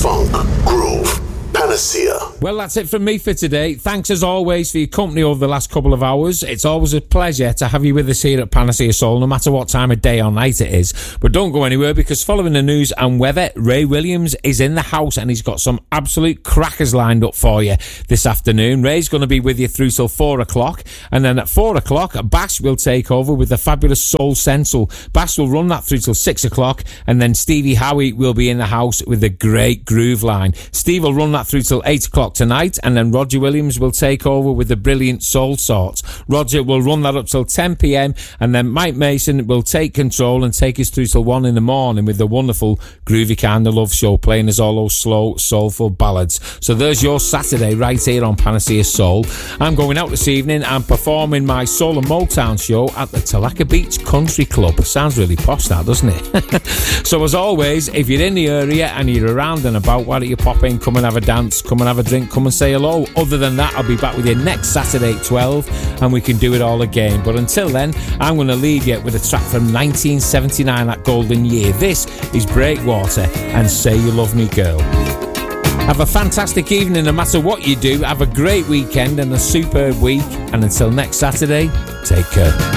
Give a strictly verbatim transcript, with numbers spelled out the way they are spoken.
Funk, groove, panacea. Well, that's it from me for today. Thanks as always for your company over the last couple of hours. It's always a pleasure to have you with us here at Panacea Soul, no matter what time of day or night it is. But don't go anywhere, because following the news and weather, Ray Williams is in the house and he's got some absolute crackers lined up for you this afternoon. Ray's going to be with you through till four o'clock, and then at four o'clock, Bash will take over with the fabulous Soul Central. Bash will run that through till six o'clock, and then Stevie Howie will be in the house with the great Groove Line. Steve will run that through till eight o'clock tonight, and then Roger Williams will take over with the brilliant Soul Sorts. Roger will run that up till ten p.m, and then Mike Mason will take control and take us through till one in the morning with the wonderful Groovy Kind of Love Show, playing us all those slow, soulful ballads. So there's your Saturday right here on Panacea Soul. I'm going out this evening and performing my Soul and Motown show at the Talaka Beach Country Club. Sounds really posh, that, doesn't it? So as always, if you're in the area and you're around and about, why don't you pop in, come and have a dance, come and have a drink, come and say hello. Other than that, I'll be back with you next Saturday at twelve, and we can do it all again. But until then, I'm going to leave you with a track from nineteen seventy-nine, that golden year. This is Breakwater and Say You Love Me Girl. Have a fantastic evening no matter what you do. Have a great weekend and a superb week. And until next Saturday, take care.